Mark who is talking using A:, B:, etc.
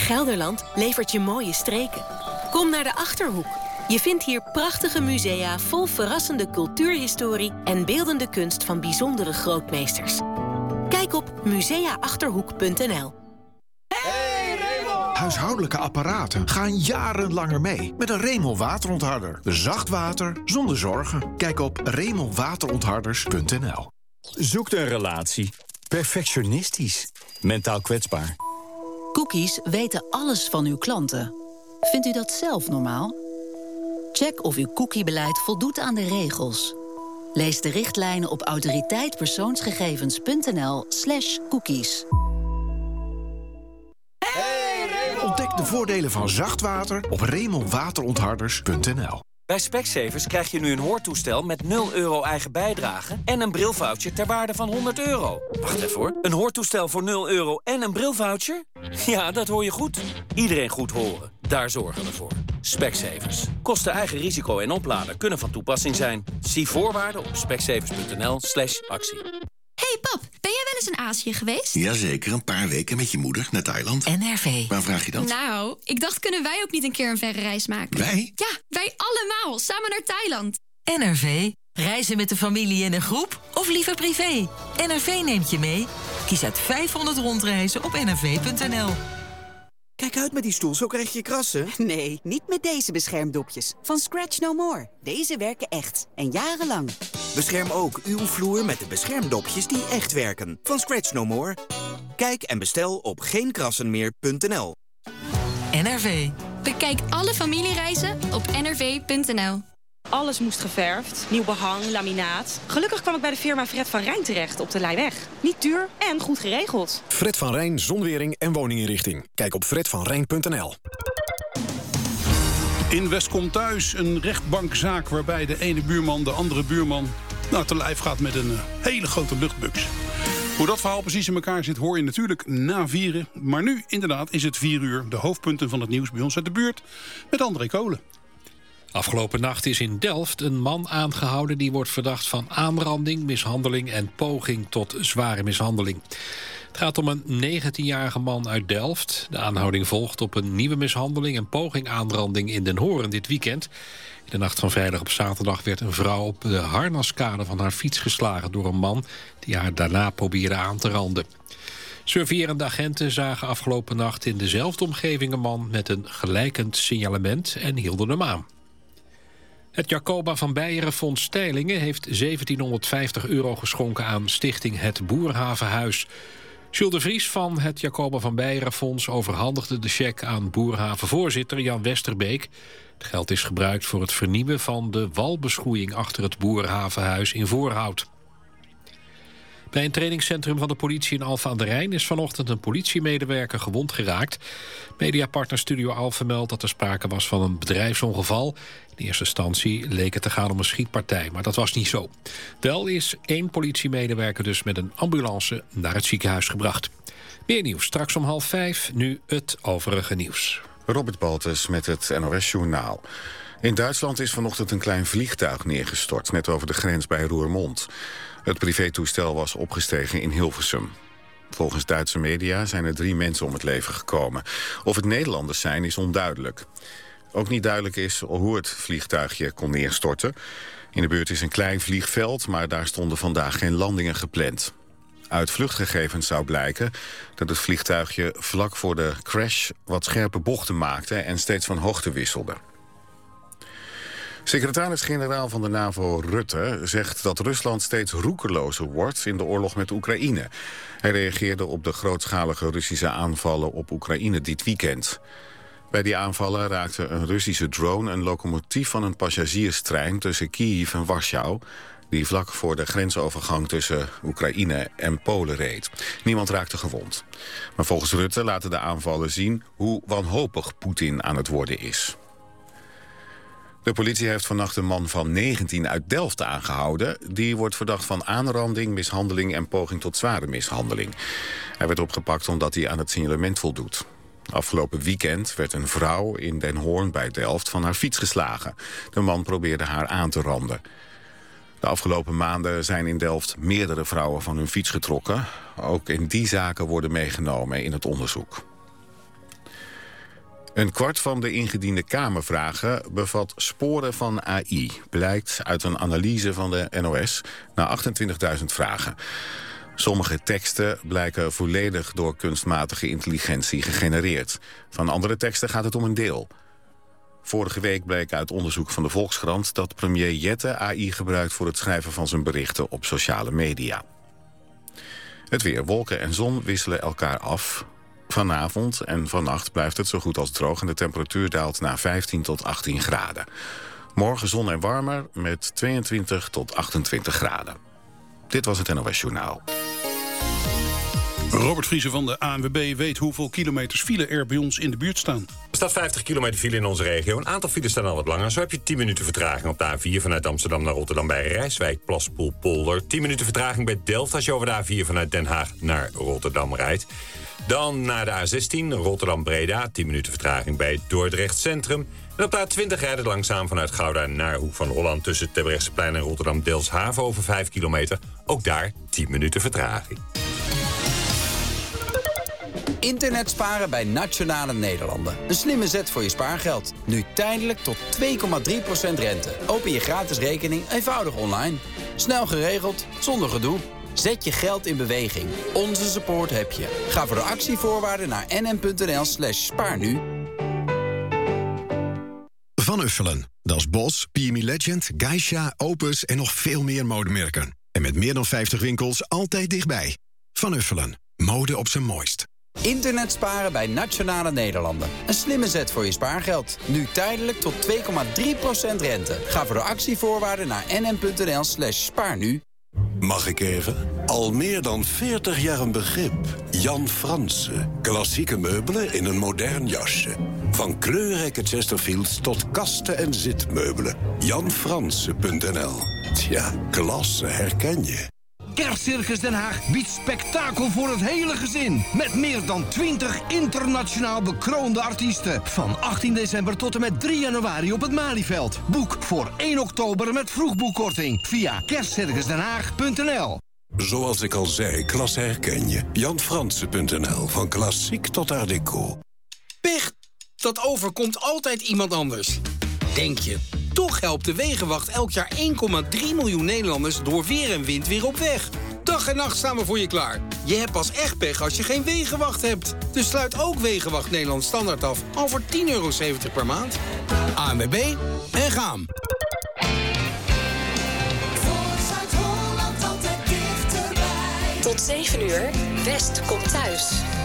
A: Gelderland levert je mooie streken. Kom naar de Achterhoek. Je vindt hier prachtige musea vol verrassende cultuurhistorie en beeldende kunst van bijzondere grootmeesters. Kijk op museaachterhoek.nl.
B: Huishoudelijke apparaten gaan jarenlanger mee met een Remel waterontharder. Zacht water zonder zorgen. Kijk op remelwaterontharders.nl.
C: Zoekt een relatie. Perfectionistisch. Mentaal kwetsbaar.
D: Cookies weten alles van uw klanten. Vindt u dat zelf normaal? Check of uw cookiebeleid voldoet aan de regels. Lees de richtlijnen op autoriteitpersoonsgegevens.nl/cookies.
B: Ontdek de voordelen van zacht water op remelwaterontharders.nl.
E: Bij Specsavers krijg je nu een hoortoestel met 0 euro eigen bijdrage en een brilvoucher ter waarde van €100. Wacht even hoor. Een hoortoestel voor 0 euro en een brilvoucher? Ja, dat hoor je goed. Iedereen goed horen. Daar zorgen we voor. Specsavers. Kosten eigen risico en oplader kunnen van toepassing zijn. Zie voorwaarden op specsavers.nl/actie.
F: Hey pap, ben jij wel eens in Azië geweest?
G: Jazeker, een paar weken met je moeder naar Thailand.
D: NRV.
G: Waar vraag je dat?
F: Nou, ik dacht, kunnen wij ook niet een keer een verre reis maken?
G: Wij?
F: Ja, wij allemaal, samen naar Thailand.
D: NRV. Reizen met de familie in een groep of liever privé? NRV neemt je mee. Kies uit 500 rondreizen op nrv.nl.
H: Kijk uit met die stoel, zo krijg je krassen.
I: Nee, niet met deze beschermdopjes. Van Scratch No More. Deze werken echt. En jarenlang.
H: Bescherm ook uw vloer met de beschermdopjes die echt werken. Van Scratch No More. Kijk en bestel op geenkrassenmeer.nl.
D: NRV.
F: Bekijk alle familiereizen op nrv.nl.
J: Alles moest geverfd, nieuw behang, laminaat. Gelukkig kwam ik bij de firma Fred van Rijn terecht op de Leijweg. Niet duur en goed geregeld.
K: Fred van Rijn, zonwering en woninginrichting. Kijk op fredvanrijn.nl.
L: In Westkom thuis een rechtbankzaak waarbij de ene buurman de andere buurman te lijf gaat met een hele grote luchtbux. Hoe dat verhaal precies in elkaar zit hoor je natuurlijk na 4. Maar nu inderdaad is het 4 uur. De hoofdpunten van het nieuws bij ons uit de buurt met André Kolen.
M: Afgelopen nacht is in Delft een man aangehouden die wordt verdacht van aanranding, mishandeling en poging tot zware mishandeling. Het gaat om een 19-jarige man uit Delft. De aanhouding volgt op een nieuwe mishandeling en poging aanranding in Den Hoorn dit weekend. In de nacht van vrijdag op zaterdag werd een vrouw op de harnaskade van haar fiets geslagen door een man die haar daarna probeerde aan te randen. Surveerende agenten zagen afgelopen nacht in dezelfde omgeving een man met een gelijkend signalement en hielden hem aan. Het Jacoba van Beieren Fonds Teylingen heeft €1750 geschonken aan stichting Het Boerhavenhuis. Jules de Vries van het Jacoba van Beieren Fonds overhandigde de cheque aan Boerhavenvoorzitter Jan Westerbeek. Het geld is gebruikt voor het vernieuwen van de walbeschoeiing achter het Boerhavenhuis in Voorhout. Bij een trainingscentrum van de politie in Alphen aan de Rijn is vanochtend een politiemedewerker gewond geraakt. Mediapartner Studio Alphen meldt dat er sprake was van een bedrijfsongeval. In eerste instantie leek het te gaan om een schietpartij, maar dat was niet zo. Wel is 1 politiemedewerker dus met een ambulance naar het ziekenhuis gebracht. Meer nieuws straks om 4:30, nu het overige nieuws.
N: Robert Baltus met het NOS-journaal. In Duitsland is vanochtend een klein vliegtuig neergestort, net over de grens bij Roermond. Het privétoestel was opgestegen in Hilversum. Volgens Duitse media zijn er 3 mensen om het leven gekomen. Of het Nederlanders zijn, is onduidelijk. Ook niet duidelijk is hoe het vliegtuigje kon neerstorten. In de buurt is een klein vliegveld, maar daar stonden vandaag geen landingen gepland. Uit vluchtgegevens zou blijken dat het vliegtuigje vlak voor de crash wat scherpe bochten maakte en steeds van hoogte wisselde. Secretaris-generaal van de NAVO Rutte zegt dat Rusland steeds roekelozer wordt in de oorlog met Oekraïne. Hij reageerde op de grootschalige Russische aanvallen op Oekraïne dit weekend. Bij die aanvallen raakte een Russische drone een locomotief van een passagierstrein tussen Kiev en Warschau, die vlak voor de grensovergang tussen Oekraïne en Polen reed. Niemand raakte gewond. Maar volgens Rutte laten de aanvallen zien hoe wanhopig Poetin aan het worden is. De politie heeft vannacht een man van 19 uit Delft aangehouden. Die wordt verdacht van aanranding, mishandeling en poging tot zware mishandeling. Hij werd opgepakt omdat hij aan het signalement voldoet. Afgelopen weekend werd een vrouw in Den Hoorn bij Delft van haar fiets geslagen. De man probeerde haar aan te randen. De afgelopen maanden zijn in Delft meerdere vrouwen van hun fiets getrokken. Ook in die zaken worden meegenomen in het onderzoek. Een kwart van de ingediende Kamervragen bevat sporen van AI. Blijkt uit een analyse van de NOS na 28.000 vragen. Sommige teksten blijken volledig door kunstmatige intelligentie gegenereerd. Van andere teksten gaat het om een deel. Vorige week bleek uit onderzoek van de Volkskrant dat premier Jette AI gebruikt voor het schrijven van zijn berichten op sociale media. Het weer, wolken en zon wisselen elkaar af. Vanavond en vannacht blijft het zo goed als droog en de temperatuur daalt naar 15 tot 18 graden. Morgen zon en warmer met 22 tot 28 graden. Dit was het NOS Journaal.
L: Robert Vriezen van de ANWB weet hoeveel kilometers file er bij ons in de buurt staan.
O: Er staat 50 kilometer file in onze regio. Een aantal files staan al wat langer. Zo heb je 10 minuten vertraging op de A4 vanuit Amsterdam naar Rotterdam bij Rijswijk, Plaspoel, Polder. 10 minuten vertraging bij Delft als je over de A4 vanuit Den Haag naar Rotterdam rijdt. Dan naar de A16, Rotterdam-Breda. 10 minuten vertraging bij Dordrecht Centrum. En op de A20 rijden langzaam vanuit Gouda naar Hoek van Holland tussen Terbrechtseplein en Rotterdam-Delfshaven over 5 kilometer. Ook daar 10 minuten vertraging.
P: Internet sparen bij Nationale Nederlanden. Een slimme zet voor je spaargeld. Nu tijdelijk tot 2,3% rente. Open je gratis rekening eenvoudig online. Snel geregeld, zonder gedoe. Zet je geld in beweging. Onze support heb je. Ga voor de actievoorwaarden naar nm.nl/spaarnu.
Q: Van Uffelen. Dat is Bos, PME Legend, Geisha, Opus en nog veel meer modemerken. En met meer dan 50 winkels altijd dichtbij. Van Uffelen. Mode op zijn mooist.
P: Internet sparen bij Nationale Nederlanden. Een slimme zet voor je spaargeld. Nu tijdelijk tot 2,3% rente. Ga voor de actievoorwaarden naar nm.nl/spaarnu.
R: Mag ik even? Al meer dan 40 jaar een begrip. Jan Franse. Klassieke meubelen in een modern jasje. Van kleurrijke Chesterfields tot kasten en zitmeubelen. JanFranse.nl. Tja, klasse herken je.
S: Kerstcircus Den Haag biedt spektakel voor het hele gezin. Met meer dan 20 internationaal bekroonde artiesten. Van 18 december tot en met 3 januari op het Malieveld. Boek voor 1 oktober met vroegboekkorting via kerstcircusdenhaag.nl.
R: Zoals ik al zei, klasse herken je. JanFranse.nl. Van klassiek tot art déco.
T: Pech, dat overkomt altijd iemand anders. Denk je. Toch helpt de Wegenwacht elk jaar 1,3 miljoen Nederlanders door weer en wind weer op weg. Dag en nacht staan we voor je klaar. Je hebt pas echt pech als je geen Wegenwacht hebt. Dus sluit ook Wegenwacht Nederland Standaard af al voor €10,70 per maand. ANWB en gaan.
A: Tot 7 uur, West komt thuis.